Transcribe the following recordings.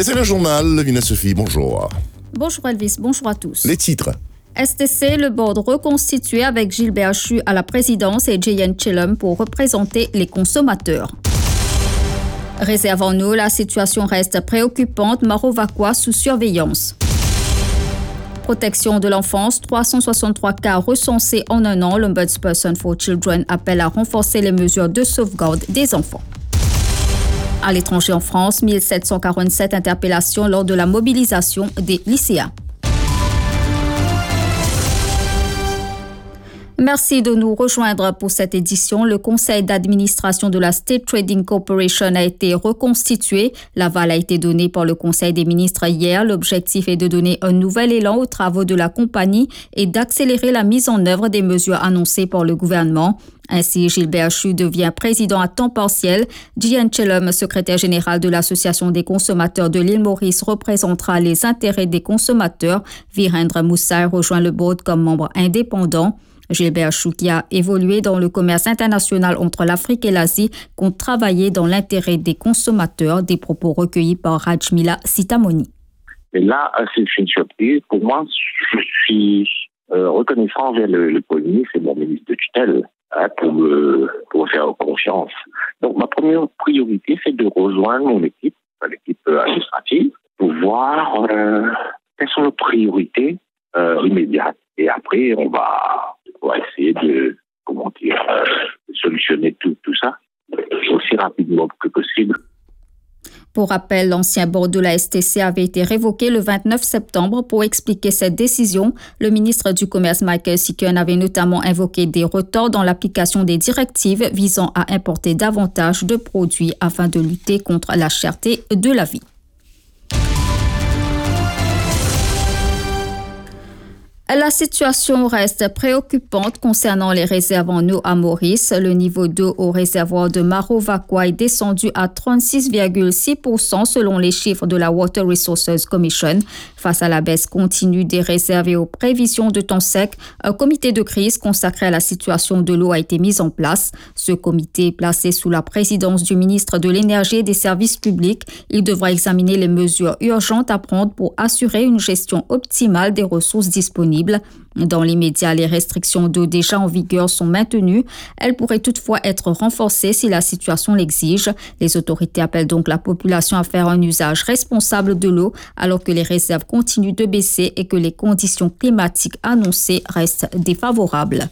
Et c'est le journal, Vina Sophie, bonjour. Bonjour Elvis, bonjour à tous. Les titres. STC, le board reconstitué avec Gilbert Chu à la présidence et J.N. Chillum pour représenter les consommateurs. Réservons-nous, la situation reste préoccupante, Marovaquois sous surveillance. Protection de l'enfance, 363 cas recensés en un an. L'Ombudsperson for Children appelle à renforcer les mesures de sauvegarde des enfants. À l'étranger en France, 1747 interpellations lors de la mobilisation des lycéens. Merci de nous rejoindre pour cette édition. Le conseil d'administration de la State Trading Corporation a été reconstitué. L'aval a été donné par le conseil des ministres hier. L'objectif est de donner un nouvel élan aux travaux de la compagnie et d'accélérer la mise en œuvre des mesures annoncées par le gouvernement. Ainsi, Gilbert Chu devient président à temps partiel. J.N. Chillum, secrétaire général de l'Association des consommateurs de l'île Maurice, représentera les intérêts des consommateurs. Virendra Moussai rejoint le board comme membre indépendant. Gilbert Chu, qui a évolué dans le commerce international entre l'Afrique et l'Asie, compte travailler dans l'intérêt des consommateurs. Des propos recueillis par Rajmila Sitamoni. Et là, c'est une surprise. Pour moi, je suis reconnaissant envers le Premier ministre et mon ministre de tutelle pour me faire confiance. Donc, ma première priorité, c'est de rejoindre mon l'équipe administrative, pour voir quelles sont nos priorités immédiates. Et après, on va essayer de solutionner tout ça aussi rapidement que possible. Pour rappel, l'ancien board de la STC avait été révoqué le 29 septembre. Pour expliquer cette décision, le ministre du Commerce Michael Seekern avait notamment invoqué des retards dans l'application des directives visant à importer davantage de produits afin de lutter contre la cherté de la vie. La situation reste préoccupante concernant les réserves en eau à Maurice. Le niveau d'eau au réservoir de Marovaquois est descendu à 36,6% selon les chiffres de la Water Resources Commission. Face à la baisse continue des réserves et aux prévisions de temps sec, un comité de crise consacré à la situation de l'eau a été mis en place. Ce comité est placé sous la présidence du ministre de l'Énergie et des Services publics. Il devra examiner les mesures urgentes à prendre pour assurer une gestion optimale des ressources disponibles. Dans l'immédiat, les restrictions d'eau déjà en vigueur sont maintenues. Elles pourraient toutefois être renforcées si la situation l'exige. Les autorités appellent donc la population à faire un usage responsable de l'eau alors que les réserves continuent de baisser et que les conditions climatiques annoncées restent défavorables.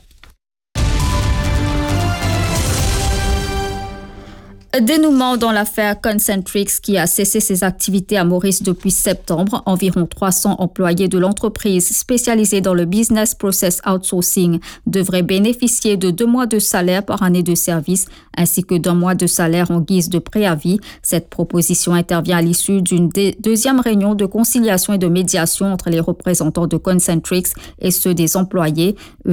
Dénouement dans l'affaire Concentrix qui a cessé ses activités à Maurice depuis septembre. Environ 300 employés de l'entreprise spécialisée dans le business process outsourcing devraient bénéficier de 2 mois de salaire par année de service ainsi que d'1 mois de salaire en guise de préavis. Cette proposition intervient à l'issue d'une deuxième réunion de conciliation et de médiation entre les représentants de Concentrix et ceux des employés.